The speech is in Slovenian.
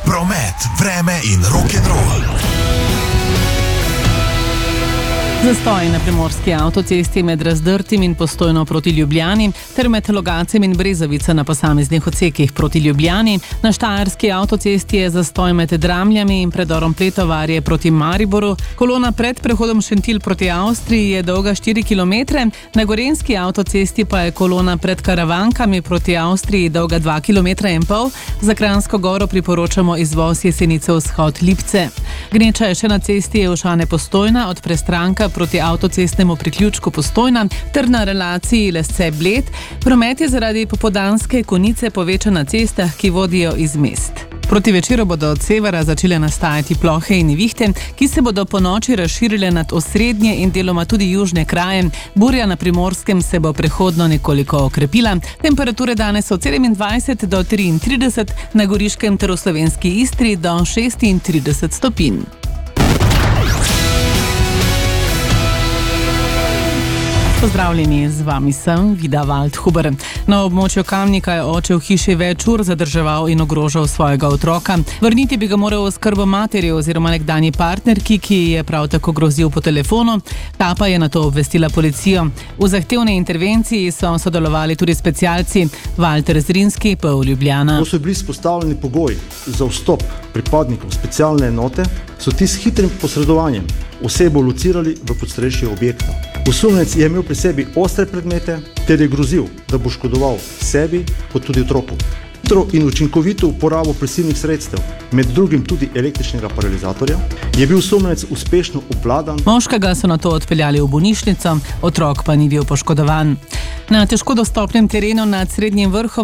Promet, vreme in rock'n'roll. Zastoj na primorski avtocesti med Razdrtim in Postojno proti Ljubljani ter med Logatcem in Brezovico na posameznih odsekih proti Ljubljani. Na štajerski avtocesti je zastoj med Dramljami in predorom Pletovarje proti Mariboru. Kolona pred prehodom Šentilj proti Avstriji je dolga 4 km. Na gorenjski avtocesti pa je kolona pred Karavankami proti Avstriji dolga 2,5 km. Za Kranjsko Goro priporočamo izvoz Jesenice vzhod Lipce. Gneča je še na cesti Jelšane Postojna od Prestranka proti avtocestnemu priključku Postojna ter na relaciji Lesce-Bled. Promet je zaradi popoldanske konice povečan na cestah, ki vodijo iz mest. Proti večeru bodo od severa začele nastajati plohe in nevihte, ki se bodo po noči razširile nad osrednje in deloma tudi južne kraje. Burja na Primorskem se bo prehodno nekoliko okrepila. Temperature danes od 27 do 33, na Goriškem ter v slovenski Istri do 36 stopinj. Pozdravljeni, z vami sem Vida Waldhuber. Na območju Kamnika je oče v hiši več ur zadrževal in ogrožal svojega otroka. Vrniti bi ga moral v oskrbo materi oziroma nekdanji partnerki, ki je prav tako grozil po telefonu. Ta pa je nato obvestila policijo. V zahtevni intervenciji so sodelovali tudi specialci. Walter Zrinski, PU Ljubljana. Ko so bili spostavljeni pogoji za vstop pripadnikov specialne enote, so ti s hitrim posredovanjem osebo locirali v podstrešje objekta. Osumljenec je imel pri sebi ostre predmete ter je grozil, da bo škodoval sebi kot tudi otroku. Hitro in učinkovito uporabo prisilnih sredstev, med drugim tudi električnega paralizatorja, je bil osumljenec uspešno obvladan. Moškega so nato odpeljali v bolnišnico, otrok pa ni bil poškodovan. Na težko dostopnem terenu nad Srednjim vrhom